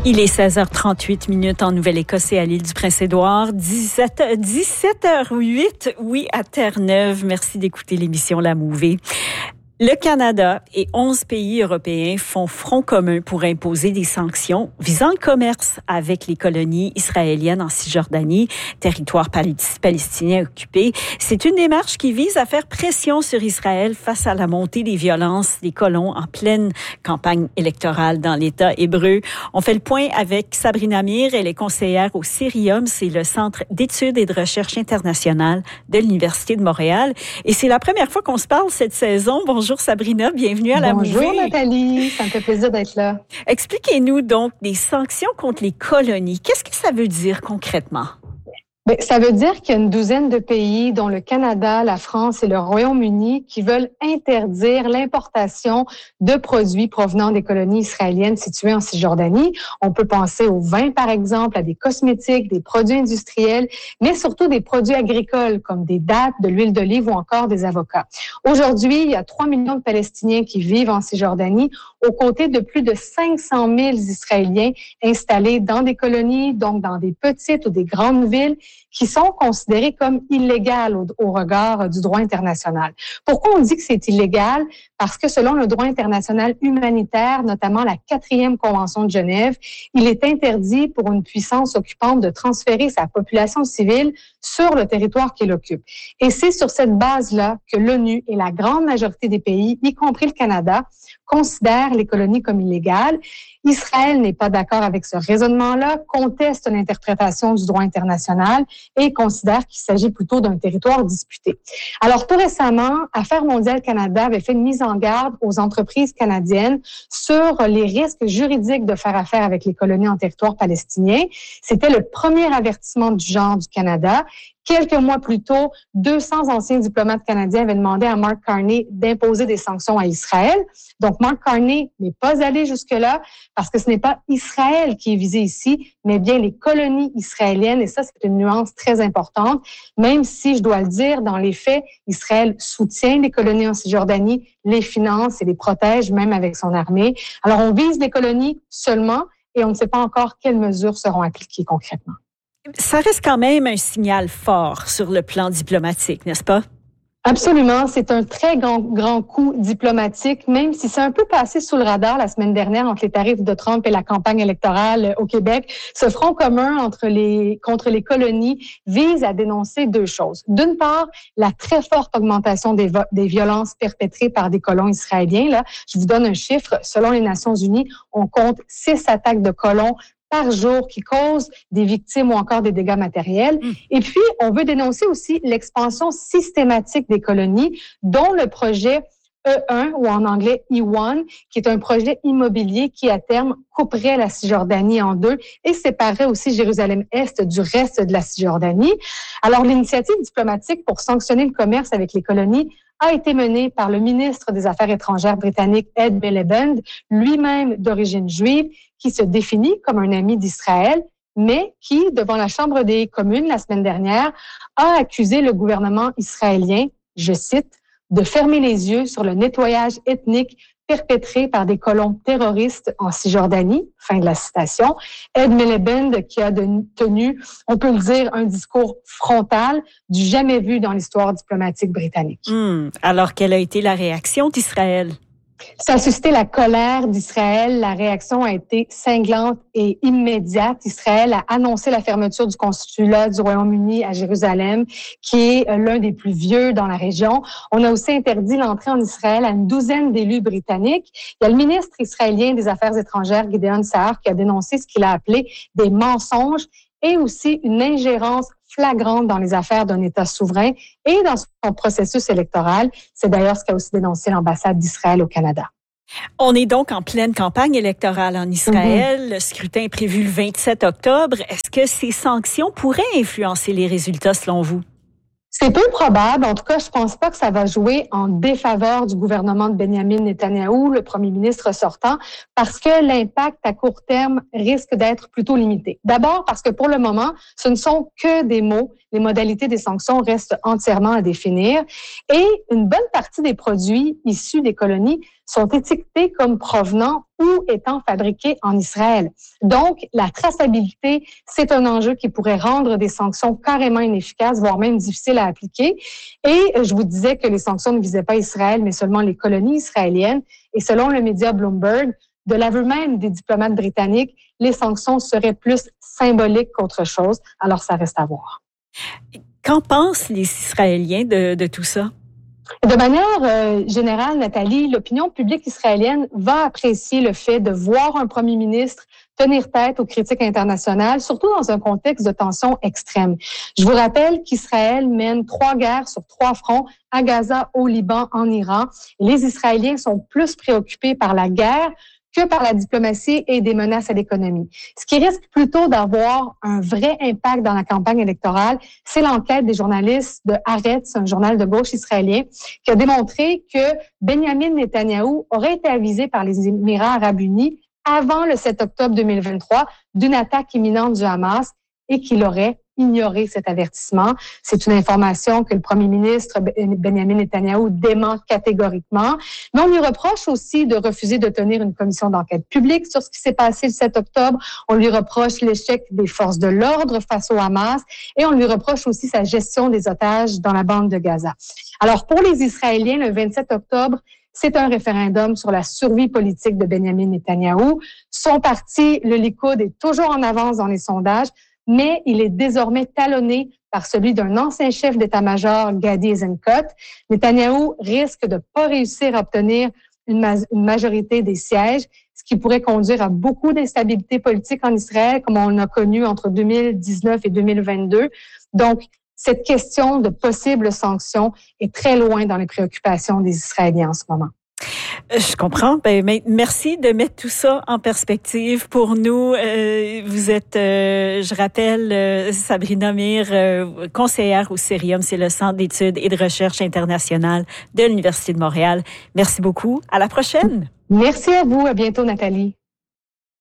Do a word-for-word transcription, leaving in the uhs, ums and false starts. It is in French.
Il est seize heures trente-huit minutes en Nouvelle-Écosse et à l'île du Prince-Édouard, dix-sept heures huit, oui, à Terre-Neuve. Merci d'écouter l'émission La Mouvée. Le Canada et onze pays européens font front commun pour imposer des sanctions visant le commerce avec les colonies israéliennes en Cisjordanie, territoire palestinien occupé. C'est une démarche qui vise à faire pression sur Israël face à la montée des violences des colons en pleine campagne électorale dans l'État hébreu. On fait le point avec Sabrina Mir, elle est conseillère au Cerium, c'est le Centre d'études et de recherche internationale de l'Université de Montréal. Et c'est la première fois qu'on se parle cette saison. Bonjour Sabrina, bienvenue à La Mouvée. Bonjour Nathalie, ça me fait plaisir d'être là. Expliquez-nous donc des sanctions contre les colonies. Qu'est-ce que ça veut dire concrètement? Bien, ça veut dire qu'il y a une douzaine de pays, dont le Canada, la France et le Royaume-Uni, qui veulent interdire l'importation de produits provenant des colonies israéliennes situées en Cisjordanie. On peut penser au vin, par exemple, à des cosmétiques, des produits industriels, mais surtout des produits agricoles, comme des dattes, de l'huile d'olive ou encore des avocats. Aujourd'hui, il y a trois millions de Palestiniens qui vivent en Cisjordanie, aux côtés de plus de cinq cent mille Israéliens installés dans des colonies, donc dans des petites ou des grandes villes, qui sont considérées comme illégales au, au regard du droit international. Pourquoi on dit que c'est illégal? Parce que selon le droit international humanitaire, notamment la quatrième Convention de Genève, il est interdit pour une puissance occupante de transférer sa population civile sur le territoire qu'elle occupe. Et c'est sur cette base-là que l'ONU et la grande majorité des pays, y compris le Canada, considèrent les colonies comme illégales. Israël n'est pas d'accord avec ce raisonnement-là, conteste l'interprétation du droit international et considère qu'il s'agit plutôt d'un territoire disputé. Alors, tout récemment, Affaires mondiales Canada avait fait une mise en garde aux entreprises canadiennes sur les risques juridiques de faire affaire avec les colonies en territoire palestinien. C'était le premier avertissement du genre du Canada. Quelques mois plus tôt, deux cents anciens diplomates canadiens avaient demandé à Mark Carney d'imposer des sanctions à Israël. Donc, Mark Carney n'est pas allé jusque-là parce que ce n'est pas Israël qui est visé ici, mais bien les colonies israéliennes. Et ça, c'est une nuance très importante, même si, je dois le dire, dans les faits, Israël soutient les colonies en Cisjordanie, les finance et les protège, même avec son armée. Alors, on vise les colonies seulement et on ne sait pas encore quelles mesures seront appliquées concrètement. Ça reste quand même un signal fort sur le plan diplomatique, n'est-ce pas? Absolument. C'est un très grand, grand coup diplomatique, même si c'est un peu passé sous le radar la semaine dernière entre les tarifs de Trump et la campagne électorale au Québec. Ce front commun entre les, contre les colonies vise à dénoncer deux choses. D'une part, la très forte augmentation des, des violences perpétrées par des colons israéliens. Là, je vous donne un chiffre. Selon les Nations unies, on compte six attaques de colons par jour qui causent des victimes ou encore des dégâts matériels. Mmh. Et puis, on veut dénoncer aussi l'expansion systématique des colonies, dont le projet E un, ou en anglais E un, qui est un projet immobilier qui, à terme, couperait la Cisjordanie en deux et séparerait aussi Jérusalem-Est du reste de la Cisjordanie. Alors, l'initiative diplomatique pour sanctionner le commerce avec les colonies a été menée par le ministre des Affaires étrangères britannique Ed Miliband, lui-même d'origine juive, qui se définit comme un ami d'Israël, mais qui, devant la Chambre des communes la semaine dernière, a accusé le gouvernement israélien, je cite, de fermer les yeux sur le nettoyage ethnique perpétré par des colons terroristes en Cisjordanie. Fin de la citation. Ed Miliband, qui a tenu, on peut le dire, un discours frontal du jamais vu dans l'histoire diplomatique britannique. Mmh. Alors, quelle a été la réaction d'Israël? Ça a suscité la colère d'Israël. La réaction a été cinglante et immédiate. Israël a annoncé la fermeture du consulat du Royaume-Uni à Jérusalem, qui est l'un des plus vieux dans la région. On a aussi interdit l'entrée en Israël à une douzaine d'élus britanniques. Il y a le ministre israélien des Affaires étrangères, Gideon Saar, qui a dénoncé ce qu'il a appelé des mensonges et aussi une ingérence flagrante dans les affaires d'un État souverain et dans son processus électoral. C'est d'ailleurs ce qu'a aussi dénoncé l'ambassade d'Israël au Canada. On est donc en pleine campagne électorale en Israël. Mm-hmm. Le scrutin est prévu le vingt-sept octobre. Est-ce que ces sanctions pourraient influencer les résultats selon vous? C'est peu probable. En tout cas, je pense pas que ça va jouer en défaveur du gouvernement de Benjamin Netanyahou, le premier ministre sortant, parce que l'impact à court terme risque d'être plutôt limité. D'abord parce que pour le moment, ce ne sont que des mots. Les modalités des sanctions restent entièrement à définir. Et une bonne partie des produits issus des colonies sont étiquetés comme provenant ou étant fabriqués en Israël. Donc, la traçabilité, c'est un enjeu qui pourrait rendre des sanctions carrément inefficaces, voire même difficiles à appliquer. Et je vous disais que les sanctions ne visaient pas Israël, mais seulement les colonies israéliennes. Et selon le média Bloomberg, de l'aveu même des diplomates britanniques, les sanctions seraient plus symboliques qu'autre chose. Alors, ça reste à voir. Qu'en pensent les Israéliens de, de tout ça? De manière euh, générale, Nathalie, l'opinion publique israélienne va apprécier le fait de voir un premier ministre tenir tête aux critiques internationales, surtout dans un contexte de tension extrême. Je vous rappelle qu'Israël mène trois guerres sur trois fronts, à Gaza, au Liban, en Iran. Les Israéliens sont plus préoccupés par la guerre que par la diplomatie et des menaces à l'économie. Ce qui risque plutôt d'avoir un vrai impact dans la campagne électorale, c'est l'enquête des journalistes de Haaretz, un journal de gauche israélien, qui a démontré que Benjamin Netanyahou aurait été avisé par les Émirats arabes unis avant le sept octobre deux mille vingt-trois d'une attaque imminente du Hamas et qu'il aurait ignorer cet avertissement. C'est une information que le premier ministre Benjamin Netanyahou dément catégoriquement. Mais on lui reproche aussi de refuser de tenir une commission d'enquête publique sur ce qui s'est passé le sept octobre. On lui reproche l'échec des forces de l'ordre face au Hamas et on lui reproche aussi sa gestion des otages dans la bande de Gaza. Alors, pour les Israéliens, le vingt-sept octobre, c'est un référendum sur la survie politique de Benjamin Netanyahou. Son parti, le Likoud, est toujours en avance dans les sondages, mais il est désormais talonné par celui d'un ancien chef d'état-major, Gadi Eisenkot. Netanyahou risque de ne pas réussir à obtenir une, ma- une majorité des sièges, ce qui pourrait conduire à beaucoup d'instabilité politique en Israël, comme on a connu entre deux mille dix-neuf et deux mille vingt-deux. Donc, cette question de possibles sanctions est très loin dans les préoccupations des Israéliens en ce moment. Je comprends. Ben, merci de mettre tout ça en perspective pour nous. Euh, vous êtes, euh, je rappelle, euh, Sabrina Mir, euh, conseillère au Cerium, c'est le Centre d'études et de recherche internationale de l'Université de Montréal. Merci beaucoup. À la prochaine. Merci à vous. À bientôt, Nathalie.